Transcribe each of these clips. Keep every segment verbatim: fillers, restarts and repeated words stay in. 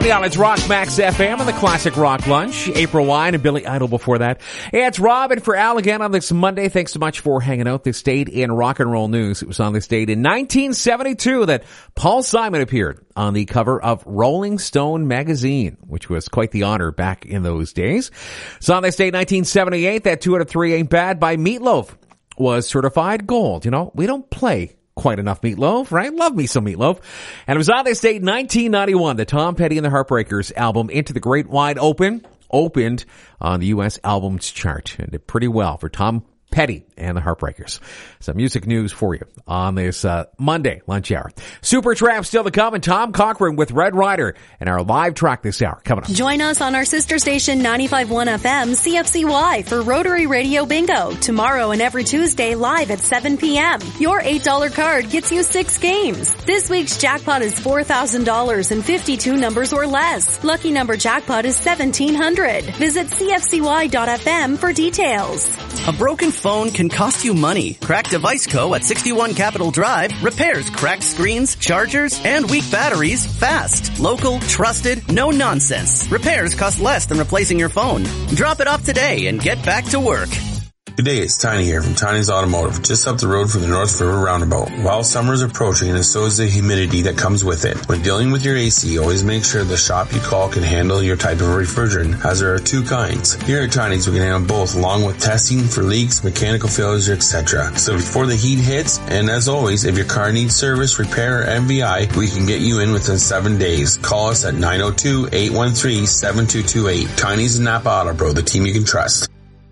the Island's Rock Max F M and the Classic Rock Lunch. April Wine and Billy Idol before that. Hey, it's Rob and for Al again on this Monday. Thanks so much for hanging out. This date in rock and roll news. It was on this date in nineteen seventy-two that Paul Simon appeared on the cover of Rolling Stone magazine, which was quite the honor back in those days. So on this date, nineteen seventy-eight, that Two Out of Three Ain't Bad by Meatloaf was certified gold. You know, we don't play quite enough Meatloaf, right? Love me some Meatloaf. And it was on this date, nineteen ninety-one, the Tom Petty and the Heartbreakers album Into the Great Wide Open opened on the U S albums chart and did pretty well for Tom Petty and the Heartbreakers. Some music news for you on this uh, Monday lunch hour. Supertramp still to come, and Tom Cochrane with Red Rider and our live track this hour coming up. Join us on our sister station ninety-five point one F M C F C Y for Rotary Radio Bingo tomorrow and every Tuesday live at seven p.m. Your eight dollar card gets you six games. This week's jackpot is four thousand dollars and fifty-two numbers or less. Lucky number jackpot is seventeen hundred. Visit C F C Y dot F M for details. A broken phone can cost you money. Cracked Device Co. at sixty-one Capitol Drive repairs cracked screens, chargers, and weak batteries fast. Local, trusted, no nonsense. Repairs cost less than replacing your phone. Drop it off today and get back to work. Good day, it's Tiny here from Tiny's Automotive, just up the road from the North River Roundabout. While summer is approaching, and so is the humidity that comes with it. When dealing with your A C, always make sure the shop you call can handle your type of refrigerant, as there are two kinds. Here at Tiny's, we can handle both, along with testing for leaks, mechanical failures, et cetera. So before the heat hits, and as always, if your car needs service, repair, or M V I, we can get you in within seven days. Call us at nine oh two, eight one three, seven two two eight. Tiny's and Napa Auto Pro, the team you can trust.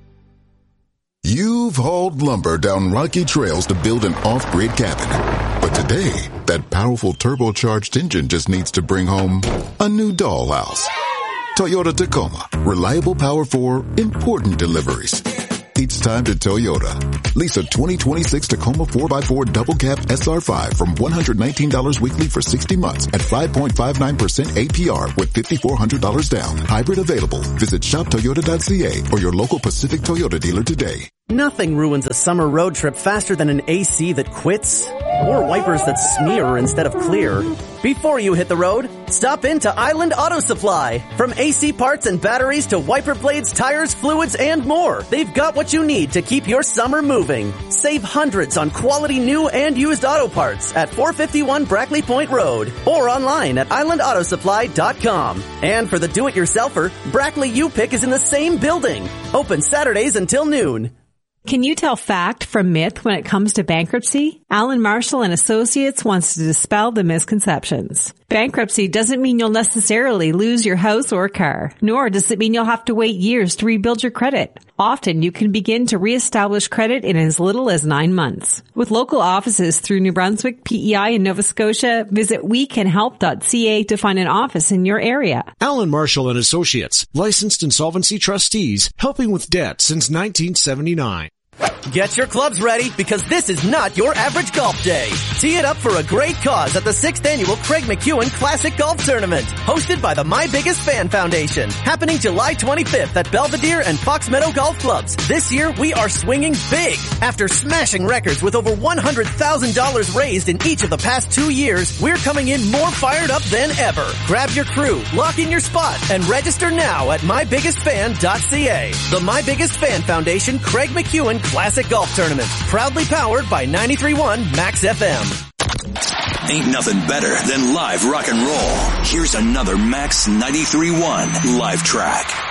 You've hauled lumber down rocky trails to build an off-grid cabin. But today, that powerful turbocharged engine just needs to bring home a new dollhouse. Toyota Tacoma. Reliable power for important deliveries. It's time to Toyota. Lease a twenty twenty-six Tacoma four by four double cab S R five from one hundred nineteen dollars weekly for sixty months at five point five nine percent A P R with five thousand four hundred dollars down. Hybrid available. Visit shop toyota dot c a or your local Pacific Toyota dealer today. Nothing ruins a summer road trip faster than an A C that quits or wipers that smear instead of clear. Before you hit the road, stop into Island Auto Supply. From A C parts and batteries to wiper blades, tires, fluids, and more, they've got what you need to keep your summer moving. Save hundreds on quality new and used auto parts at four fifty-one Brackley Point Road or online at island auto supply dot com. And for the do-it-yourselfer, Brackley U-Pick is in the same building. Open Saturdays until noon. Can you tell fact from myth when it comes to bankruptcy? Alan Marshall and Associates wants to dispel the misconceptions. Bankruptcy doesn't mean you'll necessarily lose your house or car, nor does it mean you'll have to wait years to rebuild your credit. Often you can begin to reestablish credit in as little as nine months. With local offices through New Brunswick, P E I, and Nova Scotia, visit we can help dot c a to find an office in your area. Alan Marshall and Associates, licensed insolvency trustees, helping with debt since nineteen seventy-nine. Get your clubs ready because this is not your average golf day. Tee it up for a great cause at the sixth Annual Craig McEwen Classic Golf Tournament, hosted by the My Biggest Fan Foundation, happening July twenty-fifth at Belvedere and Fox Meadow Golf Clubs. This year, we are swinging big. After smashing records with over one hundred thousand dollars raised in each of the past two years, we're coming in more fired up than ever. Grab your crew, lock in your spot, and register now at my biggest fan dot c a. The My Biggest Fan Foundation Craig McEwen Classic Golf Tournament, proudly powered by ninety-three point one Max F M. Ain't nothing better than live rock and roll. Here's another Max ninety-three point one live track.